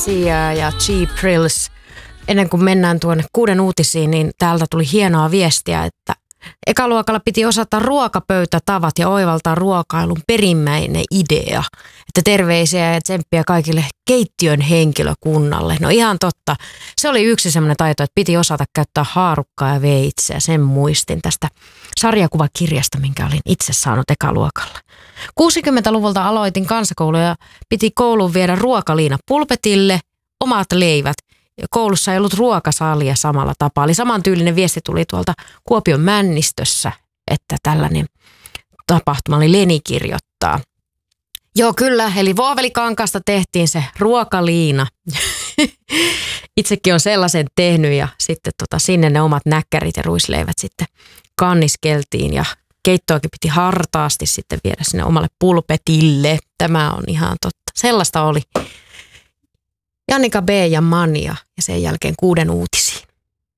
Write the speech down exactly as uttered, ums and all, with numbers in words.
Sia ja G-Prills. Ennen kuin mennään tuonne kuuden uutisiin, niin täältä tuli hienoa viestiä, että ekaluokalla piti osata ruokapöytätavat ja oivaltaa ruokailun perimmäinen idea. Että terveisiä ja tsemppiä kaikille keittiön henkilökunnalle. No ihan totta. Se oli yksi semmoinen taito, että piti osata käyttää haarukkaa ja veitseä. Sen muistin tästä sarjakuvakirjasta, minkä olin itse saanut ekaluokalla. kuusikymmentäluvulta aloitin kansakoulua ja piti kouluun viedä ruokaliina pulpetille, omat leivät. Koulussa ei ollut ruokasalia samalla tapaa. Eli samantyylinen viesti tuli tuolta Kuopion Männistössä, että tällainen tapahtuma oli Leni kirjoittaa. Joo kyllä, eli voovelikankaasta tehtiin se ruokaliina. Itsekin on sellaisen tehnyt ja sitten tota, sinne ne omat näkkärit ja ruisleivät sitten kanniskeltiin ja keittoakin piti hartaasti sitten viedä sinne omalle pulpetille. Tämä on ihan totta. Sellaista oli. Jannika B. ja Mania ja sen jälkeen kuuden uutiset.